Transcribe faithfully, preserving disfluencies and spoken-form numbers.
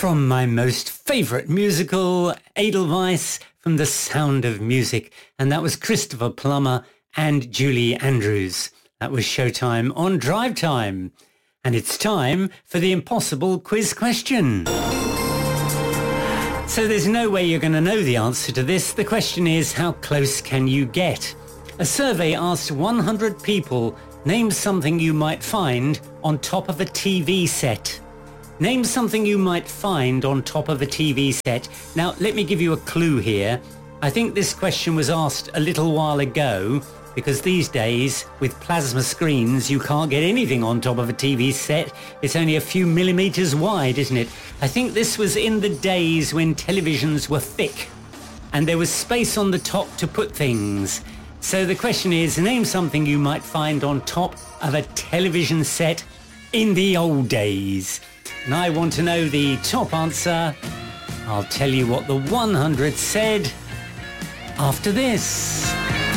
from my most favourite musical, Edelweiss, from The Sound of Music. And that was Christopher Plummer and Julie Andrews. That was Showtime on Drive Time. And it's time for the impossible quiz question. So there's no way you're going to know the answer to this. The question is, how close can you get? A survey asked one hundred people, name something you might find on top of a T V set. Name something you might find on top of a T V set. Now, let me give you a clue here. I think this question was asked a little while ago, because these days, with plasma screens, you can't get anything on top of a T V set. It's only a few millimetres wide, isn't it? I think this was in the days when televisions were thick and there was space on the top to put things. So the question is, name something you might find on top of a television set in the old days. And I want to know the top answer. I'll tell you what the one hundred said after this.